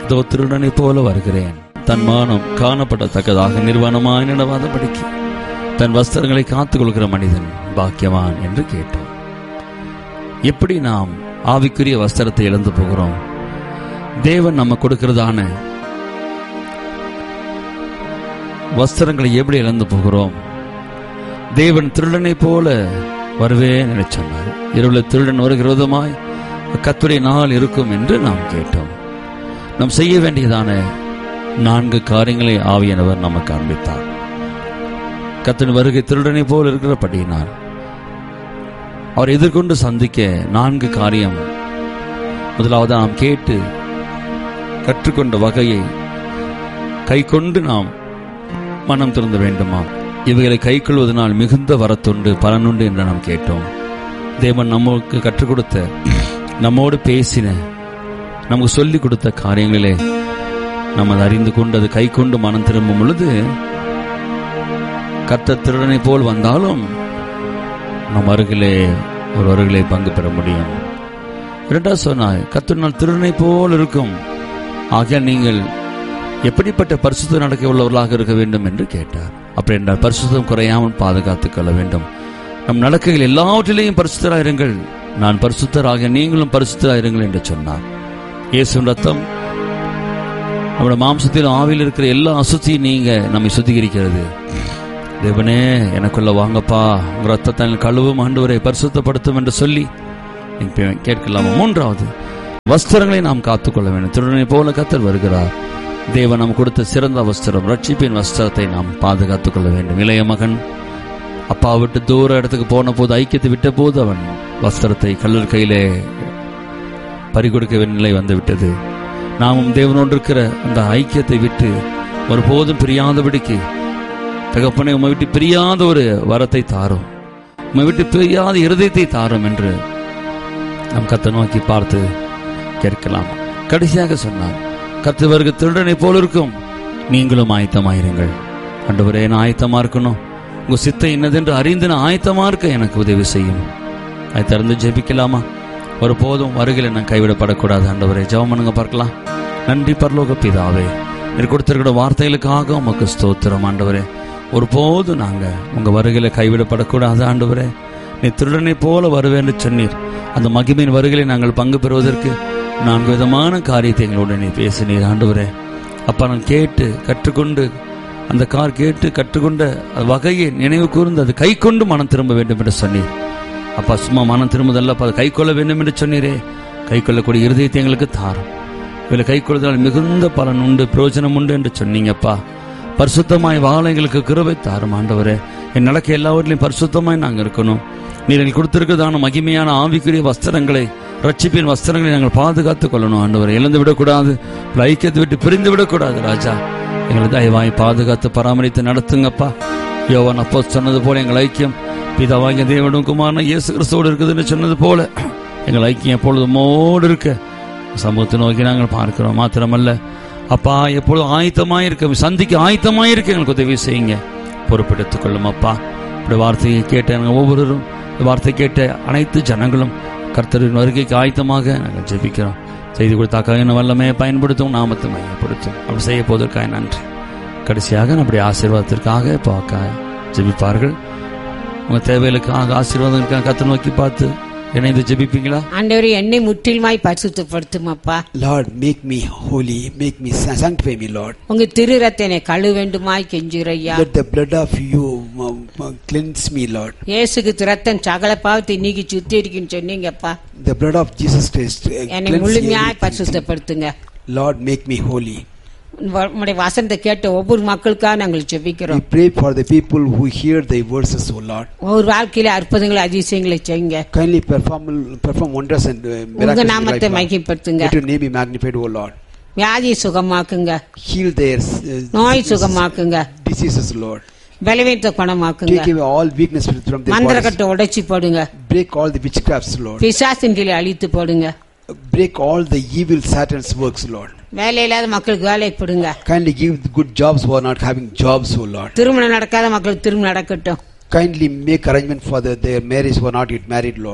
இதோ திருடனை போல வருகிறேன். தன் மானம் காணப்படத்தக்கதாக நிர்வாணமாய் நடவாதபடிக்கு தன் வஸ்திரங்களை காத்துக் கொள்கிற மனிதன் பாக்கியவான் என்று கேட்டோம். எப்படி நாம் ஆவிக்குரிய வஸ்திரத்தை இழந்து போகிறோம்? தேவன் நம்ம கொடுக்கிறதான வஸ்திரங்களை எப்படி இழந்து போகிறோம்? தேவன் திருடனை போல வருவேன் என சொன்னார். இரவுல திருடன் வருகிற விதமாய் கர்த்தருடைய நாள் இருக்கும் என்று நாம் கேட்டோம். நாம் செய்ய வேண்டியதான 4 காரியங்களை ஆவியானவர் நமக்கு காண்பித்தார். கர்த்தரின் வருகை திருடனை போல் இருக்கிறபடியினால் அவர் எதிர்கொண்டு சந்திக்க 4 காரியம். முதலாவது, நாம் கேட்டு கற்றுக்கொண்ட வகையை கை கொண்டு நாம் மனம் திறந்த வேண்டுமா? இவைகளை கை கொள்வதனால் மிகுந்த வரத்துண்டு பலனுண்டு என்று நாம் கேட்டோம். தேவன் நமக்கு கற்றுக் கொடுத்த, நம்மோடு பேசின, நமக்கு சொல்லிக் கொடுத்த காரியங்களிலே நம்ம அறிந்து கொண்டு அது கை கொண்டு மனம் திரும்பும் பொழுது கர்த்தர் திருடனை போல் வந்தாலும் நம் அருகிலே ஒரு அருகிலே பங்கு பெற முடியும். 2வது சொன்னாய், கர்த்தர் திருடனை போல் இருக்கும். ஆகையால் நீங்கள் எப்படிப்பட்ட பரிசுத்த நடக்க உள்ளவர்களாக இருக்க வேண்டும் என்று கேட்டார். அப்படி என்றால் பரிசுத்தம் குறையாமல் பாதுகாத்துக் கொள்ள வேண்டும். நம் நடக்கைகள் எல்லாவற்றிலேயும் பரிசுத்தராயிருங்கள், நான் பரிசுத்தராக நீங்களும் பரிசுத்தராயிருங்கள் என்று சொன்னார். இயேசுவின் ரத்தம் நம்முடைய மாம்சத்தில் ஆவியில் இருக்கிற எல்லா அசுத்தியும் நீங்க நம்மை சுத்திகரிக்கிறது. தேவனே எனக்குள்ள வாங்கப்பா, உங்க ரத்தத்தை கழுவும் ஆண்டவரை பரிசுத்தப்படுத்தும் என்று சொல்லி கேட்கலாமா? 3வது, வஸ்திரங்களை நாம் காத்துக்கொள்ள வேண்டும். திருடனை போல கர்த்தர் வருகிறார். தேவன் நாம் கொடுத்த சிறந்த வஸ்திரம், ரட்சிப்பின் வஸ்திரத்தை நாம் பாதுகாத்துக் கொள்ள வேண்டும். இளைய மகன் அப்பா விட்டு தூர இடத்துக்கு போன போது, ஐக்கியத்தை விட்ட போது அவன் வஸ்திரத்தை கல்லர் கையிலே பறிகொடுக்க நிலை வந்துவிட்டது. நாமும் தேவனோடு இருக்கிற அந்த ஐக்கியத்தை விட்டு ஒருபோதும் பிரியாதபடிக்கு, தகப்பனை உம்மை விட்டு பிரியாத ஒரு வரத்தை தாரும், உம்மை விட்டு பிரியாத இருதயத்தை தாரும் என்று நம் கர்த்தரை நோக்கி பார்த்து கேட்கலாம். கடைசியாக சொன்னார், கர்த்தர் வருகிற திருடனை போல இருக்கும், நீங்களும் ஆயத்தமாயிருங்கள். ஆண்டவரே, நான் ஆயத்தமா இருக்கணும், உங்க சித்தம் என்னதென்று அறிந்து நான் ஆயத்தமா இருக்க எனக்கு உதவி செய்யும். அதை திறந்து ஜெபிக்கலாமா? ஒரு போதும் வருகையில் நான் கைவிடப்படக்கூடாது. ஆண்டவரே, ஜெபம் பண்ணுங்க பார்க்கலாம். நன்றி பரலோக பிதாவே, நீர் கொடுத்திருக்கிற வார்த்தைகளுக்காக உமக்கு ஸ்தோத்திரம். ஆண்டவரே, ஒரு போதும் நாங்க உங்க வருகையில கைவிடப்படக்கூடாது. ஆண்டவரே, நீ திருடனை போல வருவேன்னு சொன்னீர். அந்த மகிமையின் வருகையை நாங்கள் பங்கு பெறுவதற்கு 4 விதமான காரியத்தை எங்களோட நீ பேசினீர். ஆண்டவரே அப்பா, நான் கேட்டு கற்றுக்கொண்டு அந்த கேட்டு கற்றுக்கொண்ட வகையை நினைவு கூர்ந்து அது கை கொண்டு மனம் திரும்ப வேண்டும் என்று சொன்னீர். அப்பா, சும்மா மனம் திரும்புதல்ல, அப்பா கை கொள்ள வேண்டும் என்று சொன்னீரே. கை கொள்ளக்கூடிய இருதயத்தை எங்களுக்கு தாரும். இதில் கை கொள்வதால் மிகுந்த பலன் உண்டு, பிரயோஜனம் உண்டு என்று சொன்னீங்கப்பா. பரிசுத்தமாய் வாழ எங்களுக்கு கிருபை தாரும். ஆண்டவரே, என் நடக்க எல்லாவற்றிலையும் பரிசுத்தமாய் நாங்கள் இருக்கணும். நீர் எங்களுக்கு கொடுத்திருக்கிறதான மகிமையான ஆவிக்குரிய வஸ்திரங்களை, ரட்சிப்பின் வஸ்திரங்களை நாங்கள் பாதுகாத்துக் கொள்ளணும். ஆண்டவரை இழந்து விடக்கூடாது, ஐக்கியத்தை விட்டு பிரிந்து விடக்கூடாது. ராஜா, எங்களை தயவாய் பாதுகாத்து பராமரித்து நடத்துங்கப்பா. யோவான் அப்போஸ்தலன் சொன்னது போல எங்கள் ஐக்கியம் பிதாவாகிய தேவனும் குமாரனாகிய இயேசு கிறிஸ்துவோடு இருக்குதுன்னு சொன்னது போல எங்கள் ஐக்கியம் எப்பொழுதும் மோடு இருக்க சமூகத்தை நோக்கி நாங்கள் பார்க்கிறோம். மாத்திரமல்ல அப்பா, எப்பொழுதும் ஆயத்தமாயிருக்க, சந்திக்க ஆயத்தமாயிருக்க எங்களுக்கு உதவி செய்யுங்க, பொறுப்பெடுத்துக் கொள்ளும். அப்பா, இப்படி வார்த்தையை கேட்ட ஒவ்வொருவரும், வார்த்தை கேட்ட அனைத்து ஜனங்களும் கர்த்தரின் வருகைக்கு ஆயத்தமாக நாங்கள் ஜெபிக்கிறோம். செய்தி கொடுத்தாக்காக என்ன வல்லமே பயன்படுத்தும், நாமத்தை மையப்படுத்தும். அப்படி செய்ய போவதற்காக நன்றி. கடைசியாக நம்முடைய ஆசீர்வாதத்திற்காக பார்க்க ஜெபிப்பார்கள். உங்க தேவைகளுக்காக ஆசீர்வாதங்களுக்காக கர்த்தரை நோக்கி பார்த்து இணைந்து ஜெபிப்பீங்களா? ஆண்டவரே, என்னை முற்றிலுமாய் பரிசுத்தப்படுத்தும் அப்பா. Lord, make me holy, make me sanctify me, Lord. உங்க திரு ரத்தத்தை கழுவ வேண்டுமாய் கெஞ்சுறையா. Let the blood of you cleanse me, Lord. இயேசுக்கு ரத்தம் சகல பாவத்தை நீக்கி சுத்திகரிக்குன்னு சொன்னீங்கப்பா. The blood of Jesus Christ என்னை முழுமையாய் பரிசுத்தப்படுத்துங்க. Lord, make me holy. உம்முடைய வசனத்தை கேட்ட ஒவ்வொரு மக்களுக்காக நாங்கள் ஜெபிக்கிறோம். We pray for the people who hear thy words, O Lord. ஒரு வாழ்க்கையில அற்புதங்களை அதிசயங்களை செய்யுங்க. Kindly perform wonders and miracles. உங்க நாமத்தை மகிமைப்படுத்துங்க. Let your name be magnified, O Lord. வியாதி சுகமாக்குங்க. Heal their நோய் சுகமாக்குங்க. diseases, Lord. பலவீனத்தை குணமாக்குங்க. Take away all weakness from their bodies. மந்திரக்கட்டை உடைச்சு போடுங்க. Break all the witchcrafts, Lord. பிசாசின் கீழே அழித்து போடுங்க. Break all the evil Satan's works, Lord. வேலை இல்லாத மக்களுக்கு வேலை கொடுங்க. Kindly give good jobs who are not having jobs, O Lord. திருமணம் நடக்காத மக்களுக்கு திருமணம் நடக்கட்டும். Kindly make arrangement for their marriage who are not yet married, Lord.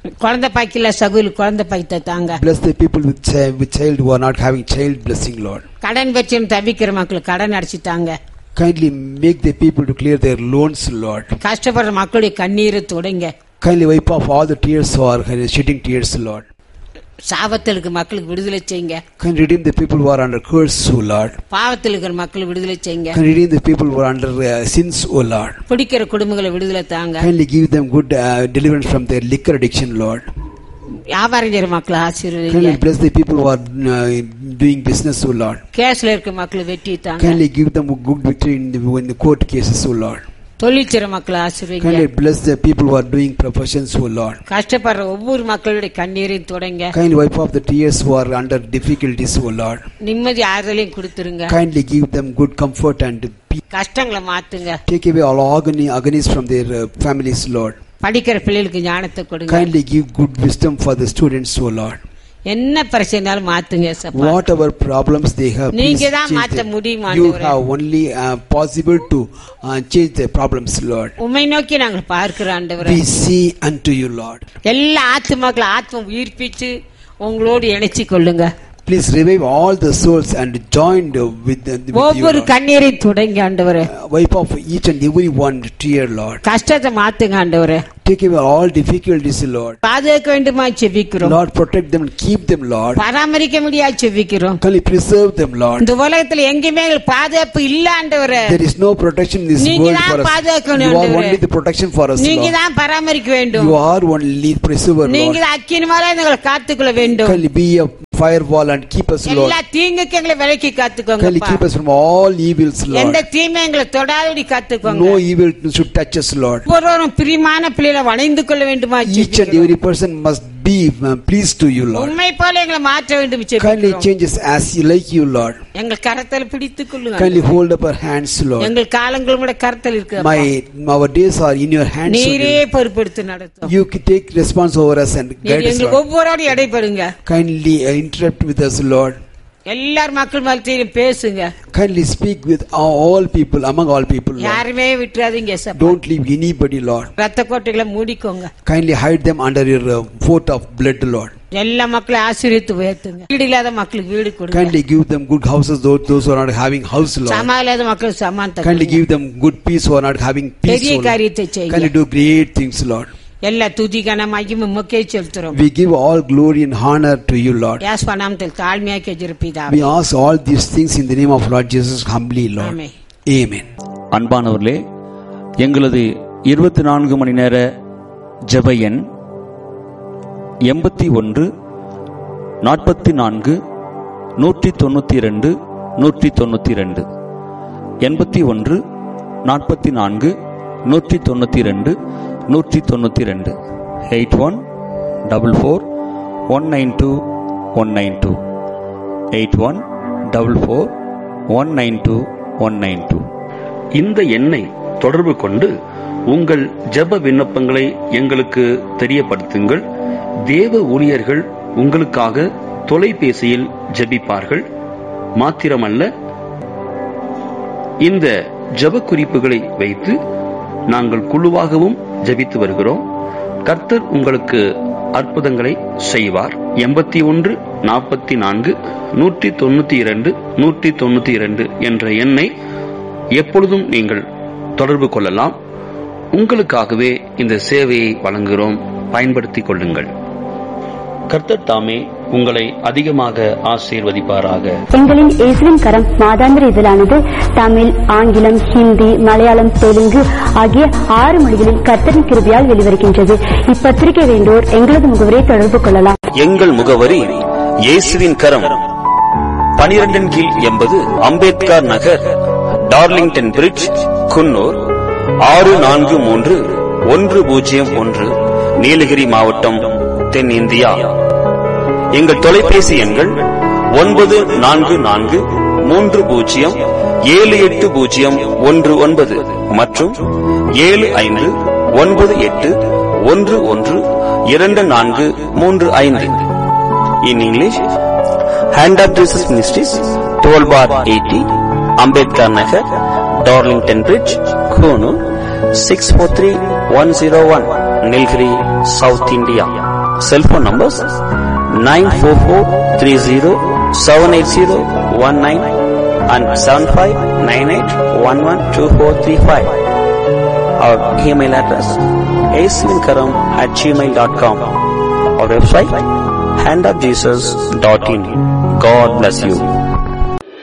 குழந்தை பாய்க்கல சகுல் குழந்தை பாய்த்த தாங்க. Bless the people with child who are not having child blessing, Lord. கடன் பிரச்சனை தவிக்கிற மக்களுக்கு கடன் அடைச்சிட்டாங்க. Kindly make the people to clear their loans, Lord. கஷ்டப்படுற மக்களுடைய கண்ணீரை தொடங்க. Kindly wipe off all the tears who are shedding tears, Lord. சாபத்திற்கு மக்களுக்கு விடுதலை செய்யுங்க. Can redeem the people who are under curse, O Lord. பாவத்தில் இருக்கிற மக்களுக்கு விடுதலை செய்யுங்க. Can redeem the people who are under sins, O Lord. பிடிக்கிற குடும்பங்களை விடுதலை தாங்க. Kindly give them good deliverance from their liquor addiction, Lord. வியாபாரம் செய்யற மக்களை ஆசீர்வதிங்க. Kindly bless the people who are doing business, O Lord. கேஸ்ல இருக்க மக்களுக்கு வெற்றி தாங்க. Kindly give them good victory in the court cases, O Lord. தொழில் செய்யற மக்களை ஆசீர்வதிங்க. Kindly bless the people who are doing professions, O Lord. கஷ்டப்படுற ஒவ்வொரு மக்களுடைய கண்ணீரையும் தொடங்க. Kindly wipe off the tears who are under difficulties, O Lord. நிம்மதி ஆறுதலையும் கொடுத்துருங்க. Kindly give them good comfort and peace. கஷ்டங்களை மாத்துங்க. Take away all agonies from their families, Lord. படிக்கிற பிள்ளைகளுக்கு ஞானத்தை கொடுங்க. Kindly give good wisdom for the students, O Lord. என்ன பிரச்சனைனாலும் மாத்துங்க சப்பா. Whatever problems they have, நீங்க தான் மாத்த முடியும் you ஆண்டவரே. have only possible to change their problems, Lord. உம்மை நோக்கி நாங்கள் பார்க்கிறோம் ஆண்டவரே. We see unto you, Lord. எல்லா ஆத்துமாக்களை ஆத்ம உயிர்ப்பிச்சு உங்களோடு இணைச்சி கொள்ளுங்க. Please revive all the souls and join with you, ஒவ்வொரு கண்ணீரை தொடங்க ஆண்டவரே. Wipe off each and every one tear, Lord. கஷ்டத்தை மாத்துங்க ஆண்டவரே. Take away all difficulties, Lord. பாதுகாக்க வேண்டுமா செபிக்கிறோம். Lord, protect them and keep them, Lord. பராமரிக்க முடியாது செபிக்கிறோம். Kindly preserve them, Lord. இந்த உலகத்துல எங்கேயுமே பாதுகாப்பு இல்ல ஆண்டவரே. There is no protection in this world for us. You are only the protection for us, Lord. நீங்க தான் பராமரிக்க வேண்டும். You are only preserver, Lord. நீங்க அக்கினிமால எங்களை காத்துக்கொள்ள வேண்டும். Kindly be a firewall and keep us, Lord. எல்லா தீங்குக்கு எங்களை விலக்கி காத்துக்கோங்க. Kindly keep us from all evils, Lord. எந்த தீமை எங்களை தொடாதபடி காத்துக்கோங்க. No evil should touch us, Lord. ஒவ்வொருவரும் பிரியமான பிள்ளைகளை வணைந்து கொள்ள வேண்டுமா Each and every person must be pleased to you, Lord. உம்மை போல எங்களை மாற்ற வேண்டும் Kindly செபிக்கிறோம். change us as you like you, Lord. எங்கள் கரத்தில் பிடித்துக் கொள்ளுங்க. Kindly hold up our hands, Lord. எங்கள் காலங்கள் கூட கரத்தில் இருக்கு. Our days are in your hands, நீரே Lord. பொறுப்பெடுத்து நடத்தும். You can take response over us and guide us, எங்களுக்கு Lord. ஒவ்வொருவரும் இடைப்படுங்க. Kindly interrupt with us, Lord. எல்லார் மக்கள் மத்தியிலும் பேசுங்க. Kindly speak with all people, among all people, Lord. யாருமே விட்டுறாதீங்க சப்பா. Don't leave anybody, Lord. ரத்த கோட்டைகளை மூடிக்கோங்க. Kindly hide them under your fort of blood, Lord. எல்லா மக்களையும் ஆசீர்வதித்து உயர்த்துங்க. வீடு இல்லாத மக்களுக்கு வீடு கொடுங்க. Kindly give them good houses, those who are not having house, Lord. சமாதானம் இல்லாத மக்களுக்கு சமாதானத்தை Kindly கொடுங்க. give them good peace who are not having peace, பெரிய Lord. காரியத்தை செய்யுங்க. Kindly do great things, Lord. எல்லா துதிக்கான மகிமை உமக்கே செலுத்துறோம். We give all glory and honor to you, Lord. இயேசு நாமத்தில் தாழ்மையாக கெஞ்சுறோம். We ask all these things in the name of Lord Jesus humbly, Lord. Amen. Amen. அன்பானவர்களே, எங்களது 24 மணி நேர ஜெப எண் 81 44 192 192 81 44 192 192 8144192192 8144192192. இந்த எண்ணை தொடர்பு கொண்டு உங்கள் ஜெப விண்ணப்பங்களை எங்களுக்கு தெரியப்படுத்துங்கள். தேவ ஊழியர்கள் உங்களுக்காக தொலைபேசியில் ஜெபிப்பார்கள். மாத்திரமல்ல, இந்த ஜெப குறிப்புகளை வைத்து நாங்கள் குழுவாகவும் ஜெபித்து வருகிறோம். கர்த்தர் உங்களுக்கு அற்புதங்களை செய்வார். 81 44 192 192 என்ற எண்ணை எப்பொழுதும் நீங்கள் தொடர்பு கொள்ளலாம். உங்களுக்காகவே இந்த சேவையை வழங்குகிறோம். பயன்படுத்திக் கொள்ளுங்கள். கர்த்தர் தாமே உங்களை அதிகமாக ஆசீர்வதிப்பாராக. எங்களின் இயேசுவின் கரம் மாதாந்திர இதழானது தமிழ், ஆங்கிலம், ஹிந்தி, மலையாளம், தெலுங்கு ஆகிய 6 மொழிகளில் கர்த்தரின் கிருபையால் வெளிவருகின்றது. இப்பத்திரிகை வேண்டோர் எங்களது முகவரியை தொடர்பு கொள்ளலாம். எங்கள் முகவரி இயேசுவின் கரம், 12 கீழ் 80 அம்பேத்கர் நகர், டார்லிங்டன் பிரிட்ஜ், குன்னூர் 643101, நீலகிரி மாவட்டம், தென்னிந்தியா. எங்கள் தொலைபேசி எண்கள் 9443078019 மற்றும் 7598112435. In English, Hand of Jesus Ministries, 12/80 Ambedkar Nagar, Darlington Bridge, Konoor 643101, Nilgiri, South India. Cell phone numbers 94430-780-19 and 7598112435. Our email address asvinkaram@gmail.com. Our website handofjesus.in. God bless you.